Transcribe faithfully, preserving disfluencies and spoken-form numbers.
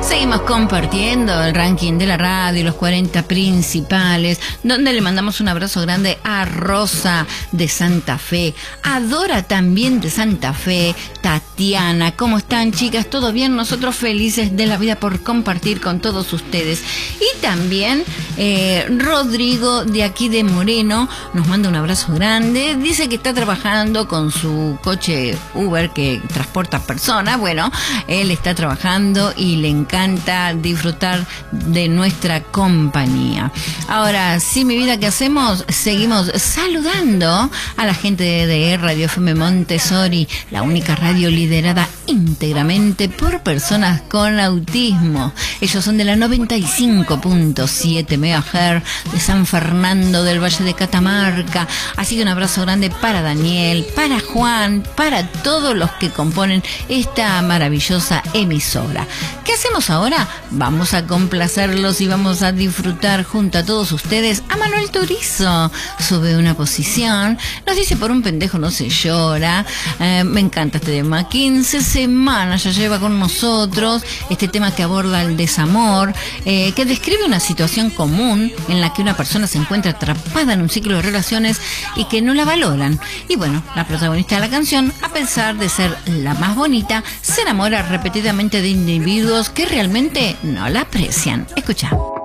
Seguimos compartiendo el ranking de la radio, los cuarenta principales, donde le mandamos un abrazo grande a Rosa de Santa Fe, a Dora también de Santa Fe, Tatiana. ¿Cómo están, chicas? ¿Todo bien? Nosotros felices de la vida por compartir con todos ustedes. Y también eh, Rodrigo de aquí de Moreno nos manda un abrazo grande. Dice que está trabajando con su coche Uber que transporta personas. Bueno, él está trabajando y le encanta disfrutar de nuestra compañía. Ahora, sí, mi vida, ¿qué hacemos? Seguimos saludando a la gente de Radio F M Montessori, la única radio liderada íntegramente por personas con autismo. Ellos son de la noventa y cinco punto siete megahertz de San Fernando del Valle de Catamarca. Así que un abrazo grande para Daniel, para Juan, para todos los que componen esta maravillosa emisora. ¿Qué hacemos ahora? Vamos a complacerlos y vamos a disfrutar junto a todos ustedes a Manuel Turizo. Sube una posición, nos dice: por un pendejo no se llora. Eh, me encanta este tema. quince semanas ya lleva con nosotros este tema que aborda el desamor, eh, que describe una situación común en la que una persona se encuentra atrapada en un ciclo de relaciones y que no la valoran. Y bueno, la protagonista de la canción, a pesar de ser la más bonita, se enamora repetidamente de individuos que realmente no la aprecian. Escucha.